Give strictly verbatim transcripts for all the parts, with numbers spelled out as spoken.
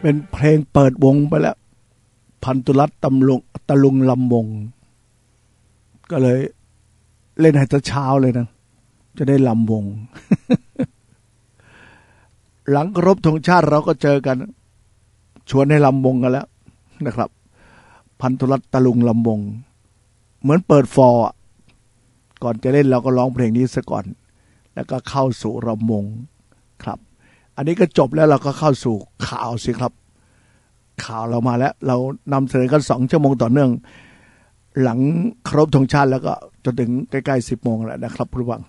เป็นเพลงเปิดวงไปแล้วพันธุรัตน์ตำลุงตะลุงลำวงก็เลยเล่นให้ตะเช้าเลยนะจะได้ลำวง หลังเคารพธงชาติเราก็เจอกันชวนให้ลำวงกันแล้วนะครับพันธุรัตน์ตะลุงลำวงเหมือนเปิดฟอร์ก่อนจะเล่นเราก็ร้องเพลงนี้ซะก่อนแล้วก็เข้าสู่ลำวงครับอันนี้ก็จบแล้วเราก็เข้าสู่ข่าวสิครับข่าวเรามาแล้วเรานำเสนอกันสองชั่วโมงต่อเนื่องหลังเคารพธงชาติแล้วก็จนถึงใกล้ๆสิบโมงแล้วนะครับผู้ฟัง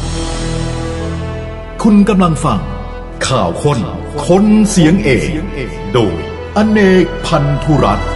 คุณกำลังฟังข่าวคนคนเสียงเอกโดยอเนกพันธุรัตน์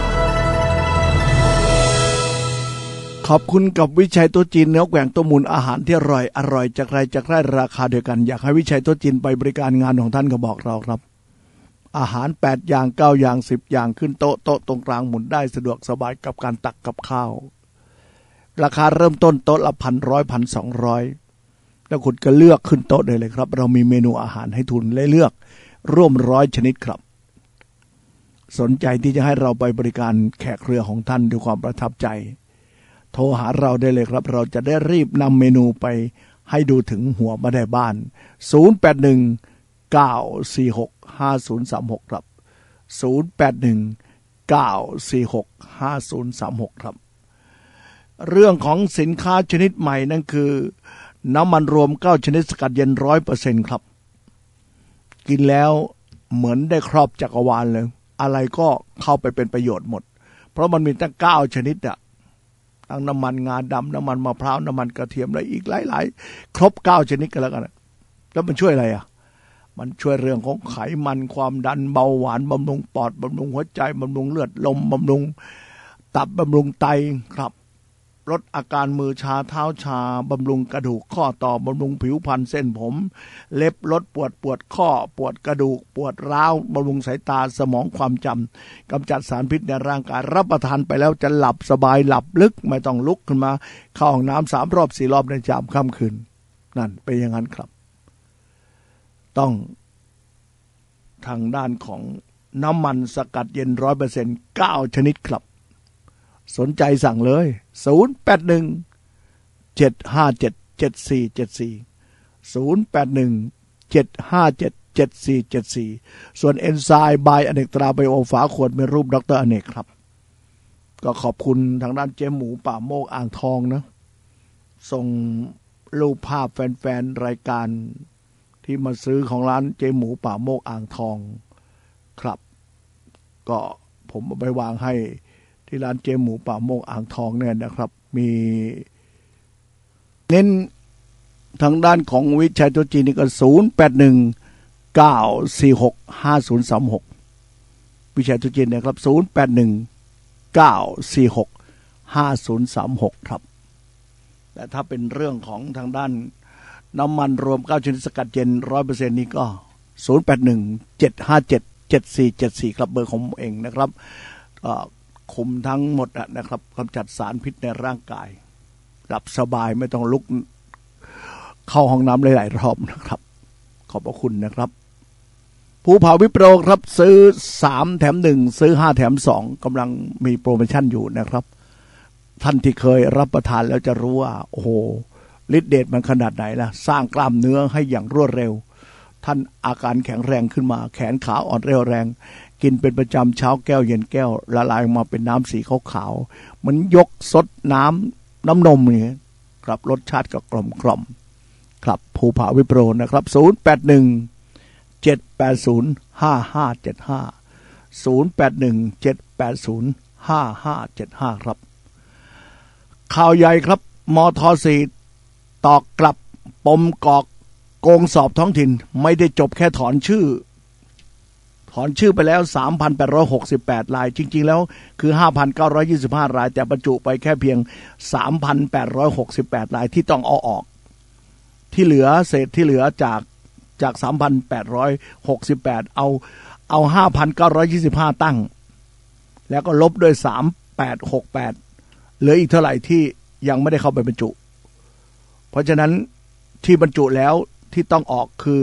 ขอบคุณกับวิชัยโต๊ะจีนเนื้อแกว่งโต๊ะหมุนอาหารที่อร่อยอร่อยจากใครจากใครราคาเดียวกันอยากให้วิชัยโต๊ะจีนไปบริการงานของท่านก็บอกเราครับอาหารแปดอย่างเก้าอย่างสิบอย่างขึ้นโต๊ะโต๊ะตรงกลางหมุนได้สะดวกสบายกับการตักกับข้าวราคาเริ่มต้นโต๊ะละพันร้อยพันสองร้อยแล้วคุณก็เลือกขึ้นโต๊ะได้เลยครับเรามีเมนูอาหารให้ทุนเลือกร่วมร้อยชนิดครับสนใจที่จะให้เราไปบริการแขกเรือของท่านด้วยความประทับใจโทรหาเราได้เลยครับเราจะได้รีบนำเมนูไปให้ดูถึงหัวมาได้บ้านศูนย์ แปด หนึ่ง เก้า สี่ หก ห้า ศูนย์ สาม หกครับศูนย์ แปด หนึ่ง เก้า สี่ หก ห้า ศูนย์ สาม หกครับเรื่องของสินค้าชนิดใหม่นั่นคือน้ำมันรวมเก้าชนิดสกัดเย็น หนึ่งร้อยเปอร์เซ็นต์ ครับกินแล้วเหมือนได้ครอบจักรวาลเลยอะไรก็เข้าไปเป็นประโยชน์หมดเพราะมันมีตั้งเก้าชนิดอะทั้งน้ำมันงาดำน้ำมันมะพร้าวน้ำมันกระเทียมอะไรอีกหลายๆครบเก้าชนิดกันแล้วกันแล้วมันช่วยอะไรอ่ะมันช่วยเรื่องของไขมันความดันเบาหวานบำรุงปอดบำรุงหัวใจบำรุงเลือดลมบำรุงตับบำรุงไตครับลดอาการมือชาเท้าชาบำรุงกระดูกข้อต่อบำรุงผิวพรรณเส้นผมเล็บลดปวดปวดข้อปวดกระดูกปวดร้าวบำรุงสายตาสมองความจำกำจัดสารพิษในร่างกายรับประทานไปแล้วจะหลับสบายหลับลึกไม่ต้องลุกขึ้นมาเข้าห้องน้ำสามรอบสี่รอบในยามค่ำคืนนั่นเป็นอย่างนั้นครับต้องทางด้านของน้ำมันสกัดเย็น ร้อยเปอร์เซ็นต์ เก้าชนิดครับสนใจสั่งเลยศูนย์ แปด หนึ่ง เจ็ด ห้า เจ็ด เจ็ด สี่ เจ็ด สี่ ศูนย์ แปด หนึ่ง เจ็ด ห้า เจ็ด เจ็ด สี่ เจ็ด สี่ส่วนเอนไซม์บายอเนกตราไบโอฝาขวดมีรูปดรอเนกครับก็ขอบคุณทางด้านเจ๊หมูป่าโมกอ่างทองนะส่งรูปภาพแฟนๆรายการที่มาซื้อของร้านเจ๊หมูป่าโมกอ่างทองครับก็ผมเอาไปวางให้ที่ร้านเจ๊หมูป่าโมกอ่างทองเนี่ยนะครับมีเน้นทางด้านของวิชัยตัวจีนนี่ก็ศูนย์ แปด หนึ่ง เก้า สี่ หก ห้า ศูนย์ สาม หกวิชัยตัวจีนนะครับศูนย์ แปด หนึ่ง เก้า สี่ หก ห้า ศูนย์ สาม หกครับแต่ถ้าเป็นเรื่องของทางด้านน้ำมันรวมเก้าชนิดสกัดเย็น หนึ่งร้อยเปอร์เซ็นต์ นี่ก็ศูนย์ แปด หนึ่ง เจ็ด ห้า เจ็ด เจ็ด สี่ เจ็ด สี่ครับเบอร์ของผมเองนะครับก็คุมทั้งหมดนะครับกำจัดสารพิษในร่างกายหลับสบายไม่ต้องลุกเข้าห้องน้ำหลายๆรอบนะครับขอบพระคุณนะครับภูผาวิโปรครับซื้อสามแถมหนึ่งซื้อห้าแถมสองกำลังมีโปรโมชั่นอยู่นะครับท่านที่เคยรับประทานแล้วจะรู้ว่าโอ้โหฤทธิ์เดชมันขนาดไหนล่ะสร้างกล้ามเนื้อให้อย่างรวดเร็วท่านอาการแข็งแรงขึ้นมาแขนขาอ่อนเร็วแรงกินเป็นประจำเช้าแก้วเย็นแก้วละลายมาเป็นน้ำสีขาวๆมันยกซดน้ำน้ำนมนี่ครับรสชาติก็กลมกล่อมครับภูผาวิโปรนะครับศูนย์ แปด หนึ่ง เจ็ด แปด ศูนย์ ห้า ห้า เจ็ด ห้า ศูนย์ แปด หนึ่ง เจ็ด แปด ศูนย์ ห้า ห้า เจ็ด ห้าครับข่าวใหญ่ครับมท.สี่ตอกกลับปมกอกโกงสอบท้องถิ่นไม่ได้จบแค่ถอนชื่อถอนชื่อไปแล้ว สามพันแปดร้อยหกสิบแปด รายจริงๆแล้วคือ ห้าพันเก้าร้อยยี่สิบห้า รายแต่บรรจุไปแค่เพียง สามพันแปดร้อยหกสิบแปด รายที่ต้องเอาออกที่เหลือเศษที่เหลือจากจาก สามพันแปดร้อยหกสิบแปด เอาเอา ห้าพันเก้าร้อยยี่สิบห้า ตั้งแล้วก็ลบด้วยสามพันแปดร้อยหกสิบแปดเหลืออีกเท่าไหร่ที่ยังไม่ได้เข้าไปบรรจุเพราะฉะนั้นที่บรรจุแล้วที่ต้องออกคือ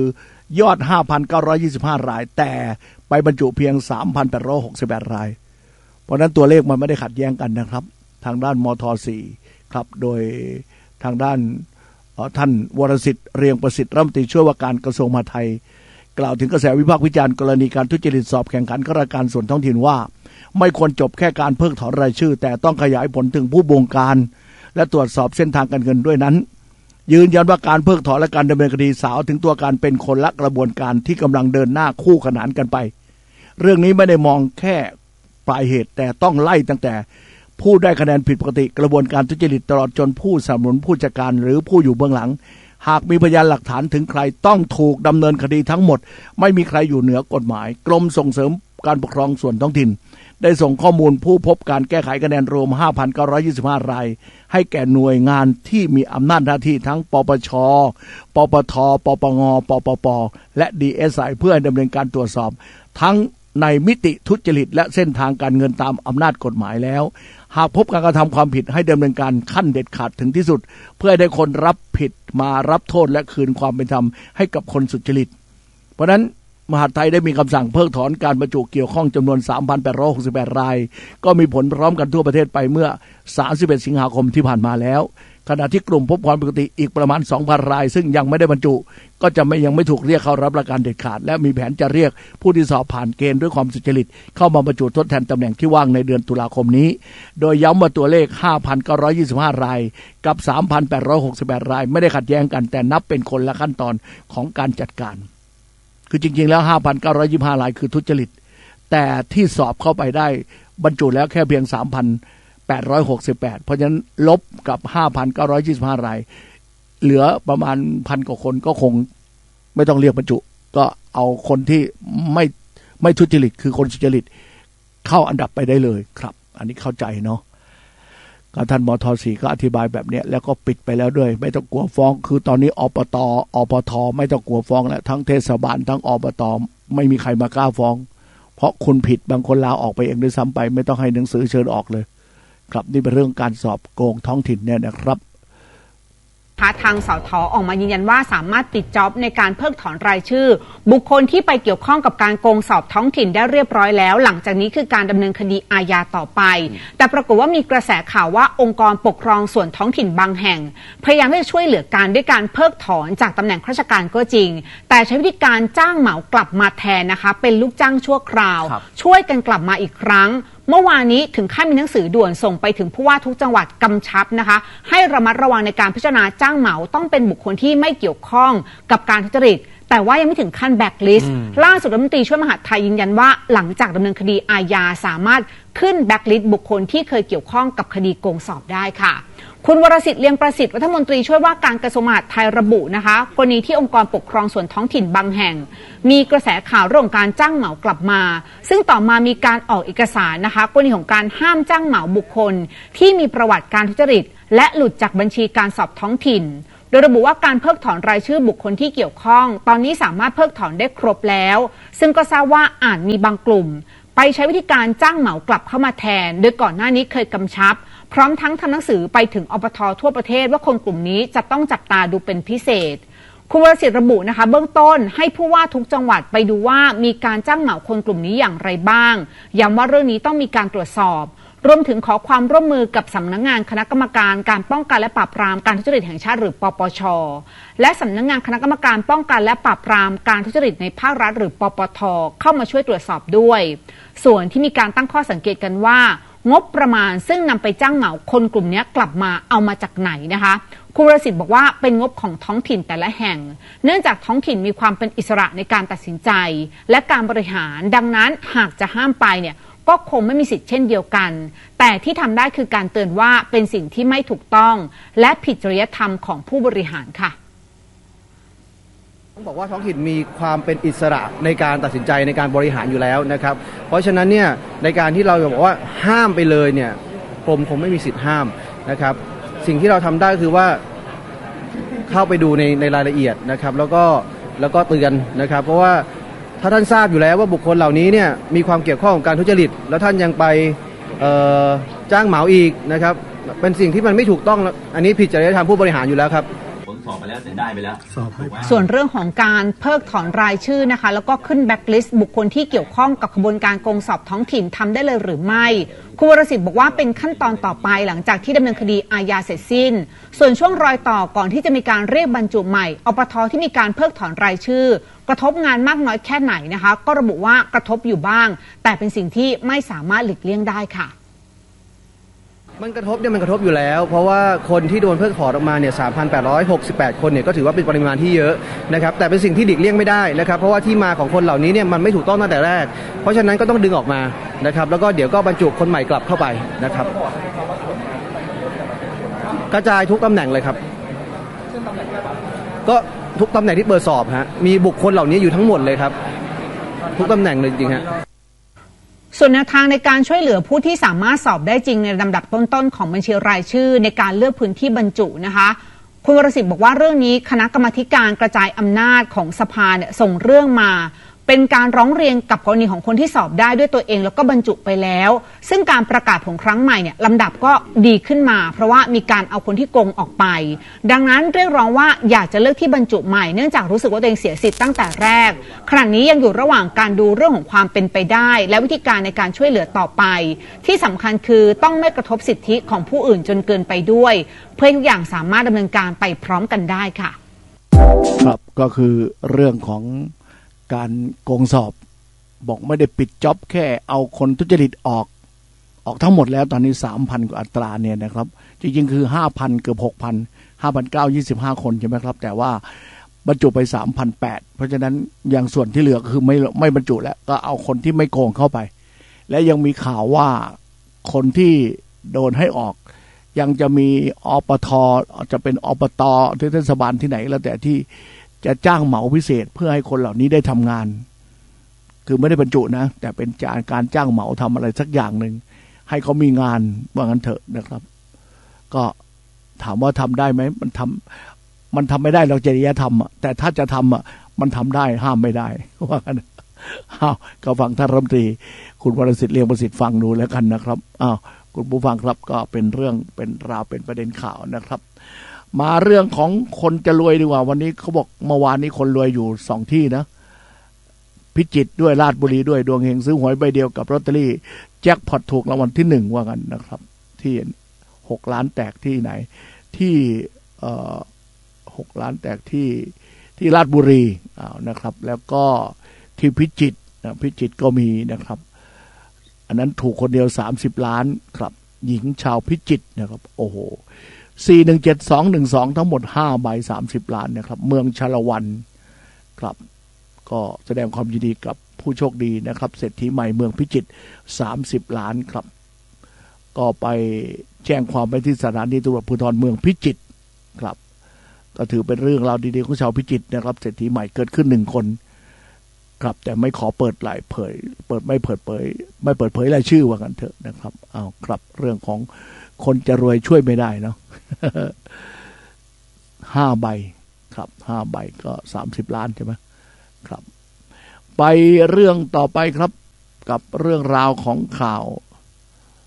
ยอด ห้าพันเก้าร้อยยี่สิบห้า รายแต่ไปบรรจุเพียง สามพันแปดร้อยหกสิบแปด รายเพราะนั้นตัวเลขมันไม่ได้ขัดแย้งกันนะครับทางด้านมท.สี่ครับโดยทางด้านท่านวรสิทธิ์เรียงประสิทธิ์รัฐมนตรีช่วยว่าการกระทรวงมหาดไทยกล่าวถึงกระแสวิพากษ์วิจารณ์กรณีการทุจริตสอบแข่งขันข้าราชการส่วนท้องถิ่นว่าไม่ควรจบแค่การเพิกถอนรายชื่อแต่ต้องขยายผลถึงผู้บงการและตรวจสอบเส้นทางการเงินด้วยนั้นยืนยันว่าการเพิกถอนและการดำเนินคดีสาวถึงตัวการเป็นคนละกระบวนการที่กำลังเดินหน้าคู่ขนานกันไปเรื่องนี้ไม่ได้มองแค่ปลายเหตุแต่ต้องไล่ตั้งแต่ผู้ได้คะแนนผิดปกติกระบวนการทุจริตตลอดจนผู้สนับสนุนผู้จัดการหรือผู้อยู่เบื้องหลังหากมีพยานหลักฐานถึงใครต้องถูกดำเนินคดีทั้งหมดไม่มีใครอยู่เหนือกฎหมายกรมส่งเสริมการปกครองส่วนท้องถิ่นได้ส่งข้อมูลผู้พบการแก้ไขคะแนนรวม ห้าพันเก้าร้อยยี่สิบห้า รายให้แก่หน่วยงานที่มีอำนาจหน้าที่ทั้งปปช ปปท ปปง ปปป และ ดี เอส ไอ เพื่อดำเนินการตรวจสอบทั้งในมิติทุจริตและเส้นทางการเงินตามอำนาจกฎหมายแล้วหากพบการกระทำความผิดให้ดำเนินการขั้นเด็ดขาดถึงที่สุดเพื่อให้ได้คนรับผิดมารับโทษและคืนความเป็นธรรมให้กับคนสุจริตเพราะนั้นมหาดไทยได้มีคำสั่งเพิกถอนการบรรจุเกี่ยวข้องจำนวน สามพันแปดร้อยหกสิบแปด รายก็มีผลพร้อมกันทั่วประเทศไปเมื่อสามสิบเอ็ดสิงหาคมที่ผ่านมาแล้วขณะที่กลุ่มพบความผิดปกติอีกประมาณ สองพัน รายซึ่งยังไม่ได้บรรจุก็จะไม่ยังไม่ถูกเรียกเข้ารับราชการเด็ดขาดและมีแผนจะเรียกผู้ที่สอบผ่านเกณฑ์ด้วยความสุจริตเข้ามาบรรจุทดแทนตำแหน่งที่ว่างในเดือนตุลาคมนี้โดยย้ำว่าตัวเลข ห้าพันเก้าร้อยยี่สิบห้า รายกับ สามพันแปดร้อยหกสิบแปด รายไม่ได้ขัดแย้งกันแต่นับเป็นคนละขั้นตอนของการจัดการคือจริงๆแล้ว ห้าพันเก้าร้อยยี่สิบห้า รายคือทุจริตแต่ที่สอบเข้าไปได้บรรจุแล้วแค่เพียง สามพันแปดร้อยหกสิบแปด เพราะฉะนั้นลบกับ ห้าพันเก้าร้อยยี่สิบห้า รายเหลือประมาณพันกว่าคนก็คงไม่ต้องเรียกบรรจุก็เอาคนที่ไม่ไม่ทุจริตคือคนสุจริตเข้าอันดับไปได้เลยครับอันนี้เข้าใจเนาะก็ท่านมท.สี่ก็อธิบายแบบนี้แล้วก็ปิดไปแล้วด้วยไม่ต้องกลัวฟ้องคือตอนนี้อปต.อปท.ไม่ต้องกลัวฟ้องแล้วทั้งเทศบาลทั้งอบต.ไม่มีใครมากล้าฟ้องเพราะคุณผิดบางคนลาออกไปเองด้วยซ้ำไปไม่ต้องให้หนังสือเชิญออกเลยครับนี่เป็นเรื่องการสอบโกงท้องถิ่นเนี่ยนะครับทางสท.ออกมายืนยันว่าสามารถปิดจ็อบในการเพิกถอนรายชื่อบุคคลที่ไปเกี่ยวข้องกับการโกงสอบท้องถิ่นได้เรียบร้อยแล้วหลังจากนี้คือการดำเนินคดีอาญาต่อไปแต่ปรากฏว่ามีกระแสข่าวว่าองค์กรปกครองส่วนท้องถิ่นบางแห่งพยายามที่จะช่วยเหลือการด้วยการเพิกถอนจากตำแหน่งข้าราชการก็จริงแต่ใช้วิธีการจ้างเหมากลับมาแทนนะคะเป็นลูกจ้างชั่วคราวช่วยกันกลับมาอีกครั้งเมื่อวานนี้ถึงขั้นมีหนังสือด่วนส่งไปถึงผู้ว่าทุกจังหวัดกำชับนะคะให้ระมัดระวังในการพิจารณาจ้างเหมาต้องเป็นบุคคลที่ไม่เกี่ยวข้องกับการทุจริตแต่ว่ายังไม่ถึงขั้นแบล็คลิสต์ล่าสุดรัฐมนตรีช่วยมหาดไทยยืนยันว่าหลังจากดำเนินคดีอาญาสามารถขึ้นแบล็คลิสต์บุคคลที่เคยเกี่ยวข้องกับคดีโกงสอบได้ค่ะคุณวรสิทธิ์เลียงประสิทธิ์รัฐมนตรีช่วยว่าการกระทรวงมหาดไทยระบุนะคะกรณีที่องค์กรปกครองส่วนท้องถิ่นบางแห่งมีกระแสข่าวเรื่องการจ้างเหมากลับมาซึ่งต่อมามีการออกเอกสารนะคะกรณีของการห้ามจ้างเหมาบุคคลที่มีประวัติการทุจริตและหลุดจากบัญชีการสอบท้องถิ่นโดยระบุว่าการเพิกถอนรายชื่อบุคคลที่เกี่ยวข้องตอนนี้สามารถเพิกถอนได้ครบแล้วซึ่งก็ทราบว่าอาจมีบางกลุ่มไปใช้วิธีการจ้างเหมากลับเข้ามาแทนโดยก่อนหน้านี้เคยกำชับพร้อมทั้งทำหนังสือไปถึงอปท.ทั่วประเทศว่าคนกลุ่มนี้จะต้องจับตาดูเป็นพิเศษคุณวรสิทธิ์ระบุนะคะเบื้องต้นให้ผู้ว่าทุกจังหวัดไปดูว่ามีการจ้างเหมาคนกลุ่มนี้อย่างไรบ้างย้ำว่าเรื่องนี้ต้องมีการตรวจสอบรวมถึงขอความร่วมมือกับสำนักงานคณะกรรมการการป้องกันและปราบปรามการทุจริตแห่งชาติหรือปปช.และสำนักงานคณะกรรมการป้องกันและปราบปรามการทุจริตในภาครัฐหรือปปท.เข้ามาช่วยตรวจสอบด้วยส่วนที่มีการตั้งข้อสังเกตกันว่างบประมาณซึ่งนำไปจ้างเหมาคนกลุ่มนี้กลับมาเอามาจากไหนนะคะคุณวรสิทธิ์บอกว่าเป็นงบของท้องถิ่นแต่ละแห่งเนื่องจากท้องถิ่นมีความเป็นอิสระในการตัดสินใจและการบริหารดังนั้นหากจะห้ามไปเนี่ยก็คงไม่มีสิทธิ์เช่นเดียวกันแต่ที่ทำได้คือการเตือนว่าเป็นสิ่งที่ไม่ถูกต้องและผิดจริยธรรมของผู้บริหารค่ะต้องบอกว่าท้องถิ่นมีความเป็นอิสระในการตัดสินใจในการบริหารอยู่แล้วนะครับเพราะฉะนั้นเนี่ยในการที่เราจะบอกว่าห้ามไปเลยเนี่ยกรมคงไม่มีสิทธิ์ห้ามนะครับสิ่งที่เราทำได้คือว่าเข้าไปดูในในรายละเอียดนะครับแล้วก็แล้วก็เตือนนะครับเพราะว่าถ้าท่านทราบอยู่แล้วว่าบุคคลเหล่านี้เนี่ยมีความเกี่ยวข้องกับการทุจริตแล้วท่านยังไปจ้างเหมาอีกนะครับเป็นสิ่งที่มันไม่ถูกต้องอันนี้ผิดจริยธรรมผู้บริหารอยู่แล้วครับสอบไปแล้วแต่ได้ไปแล้วถูกไหมส่วนเรื่องของการเพิกถอนรายชื่อนะคะแล้วก็ขึ้นแบ็คลิสต์บุคคลที่เกี่ยวข้องกับขบวนการโกงสอบท้องถิ่นทำได้เลยหรือไม่คุณวรสิทธิ์บอกว่าเป็นขั้นตอนต่อไปหลังจากที่ดำเนินคดีอาญาเสร็จสิ้นส่วนช่วงรอยต่อก่อนที่จะมีการเรียกบรรจุใหม่อปทที่มีการเพิกถอนรายชื่อกระทบงานมากน้อยแค่ไหนนะคะก็ระบุว่ากระทบอยู่บ้างแต่เป็นสิ่งที่ไม่สามารถหลีกเลี่ยงได้ค่ะมันกระทบเนี่ยมันกระทบอยู่แล้วเพราะว่าคนที่โดนเพิกถอนออกมาเนี่ย สามพันแปดร้อยหกสิบแปด คนเนี่ยก็ถือว่าเป็นปริมาณที่เยอะนะครับแต่เป็นสิ่งที่หลีกเลี่ยงไม่ได้นะครับเพราะว่าที่มาของคนเหล่านี้เนี่ยมันไม่ถูกต้องตั้งแต่แรกเพราะฉะนั้นก็ต้องดึงออกมานะครับแล้วก็เดี๋ยวก็บรรจุคนใหม่กลับเข้าไปนะครับกระจายทุกตำแหน่งเลยครับก็ทุกตำแหน่งที่เปิดสอบฮะมีบุคคลเหล่านี้อยู่ทั้งหมดเลยครับทุกตำแหน่งเลยจริงฮะส่วนแนวทางในการช่วยเหลือผู้ที่สามารถสอบได้จริงในลำดับต้นๆของบัญชีรายชื่อในการเลือกพื้นที่บรรจุนะคะคุณวรสิทธิ์บอกว่าเรื่องนี้คณะกรรมาธิการกระจายอำนาจของสภาเนี่ยส่งเรื่องมาเป็นการร้องเรียนกับกรณีของคนที่สอบได้ด้วยตัวเองแล้วก็บรรจุไปแล้วซึ่งการประกาศผลครั้งใหม่เนี่ยลำดับก็ดีขึ้นมาเพราะว่ามีการเอาคนที่โกงออกไปดังนั้นเรียกร้องว่าอยากจะเลือกที่บรรจุใหม่เนื่องจากรู้สึกว่าตัวเองเสียสิทธิ์ตั้งแต่แรกขณะนี้ยังอยู่ระหว่างการดูเรื่องของความเป็นไปได้และวิธีการในการช่วยเหลือต่อไปที่สำคัญคือต้องไม่กระทบสิทธิของผู้อื่นจนเกินไปด้วยเพื่อทุกอย่างสามารถดำเนินการไปพร้อมกันได้ค่ะครับก็คือเรื่องของการโกงสอบบอกไม่ได้ปิดจ็อบแค่เอาคนทุจริตออกออกทั้งหมดแล้วตอนนี้ สามพัน กว่าอัตราเนี่ยนะครับจริงๆคือ ห้าพัน เกือบ หกพัน ห้าพันเก้าร้อยยี่สิบห้า คนใช่ไหมครับแต่ว่าบรรจุไป สามพันแปดร้อย เพราะฉะนั้นอย่างส่วนที่เหลือคือไม่ไม่บรรจุแล้วก็เอาคนที่ไม่โกงเข้าไปและยังมีข่าวว่าคนที่โดนให้ออกยังจะมีอปทจะเป็นอบตที่เทศบาลที่ไหนแล้วแต่ที่จะจ้างเหมาพิเศษเพื่อให้คนเหล่านี้ได้ทำงานคือไม่ได้บรรจุนะแต่เป็นการจ้างเหมาทำอะไรสักอย่างหนึ่งให้เขามีงานว่างั้นเถอะนะครับก็ถามว่าทำได้ไหมมันทำมันทำไม่ได้เราจริยธรรมอ่ะแต่ถ้าจะทำอ่ะมันทำได้ห้ามไม่ได้ว่างั้นอ้าวก็ฟังท่านรัฐมนตรีคุณวรสิทธิ์เลียงประสิทธิ์ฟังดูแล้วกันนะครับอ้าวคุณผู้ฟังครับก็เป็นเรื่องเป็นราวเป็นประเด็นข่าวนะครับมาเรื่องของคนจะรวยดีกว่าวันนี้เขาบอกเมื่อวานนี้คนรวยอยู่สองที่นะพิจิตรด้วยราชบุรีด้วยดวงเฮงซื้อหวยใบเดียวกับลอตเตอรี่แจ็คพอตถูกรางวัลที่หนึ่งว่ากันนะครับที่หกล้านแตกที่ไหนที่เอ่อหกล้านแตกที่ที่ราชบุรีอ้าวนะครับแล้วก็ที่พิจิตรนะพิจิตรก็มีนะครับอันนั้นถูกคนเดียวสามสิบล้านครับหญิงชาวพิจิตรนะครับโอ้โหสี่หนึ่งเจ็ดสองหนึ่งสองทั้งหมดห้าใบสามสิบล้านนะครับเมืองชาละวันครับก็แสดงความยินดีกับผู้โชคดีนะครับเศรษฐีใหม่เมืองพิจิตรสามสิบล้านครับก็ไปแจ้งความไปที่สถานีตำรวจภูธรเมืองพิจิตรครับก็ถือเป็นเรื่องราวดีๆของชาวพิจิตรนะครับเศรษฐีใหม่เกิดขึ้นหนึ่งคนครับแต่ไม่ขอเปิดรายเผยเปิดไม่เปิดเผยไม่เปิดเผยรายชื่อว่ากันเถอะนะครับเอาครับเรื่องของคนจะรวยช่วยไม่ได้เนาะ ห้าใบครับห้าใบก็สามสิบล้านใช่ไหมครับไปเรื่องต่อไปครับกับเรื่องราวของข่าว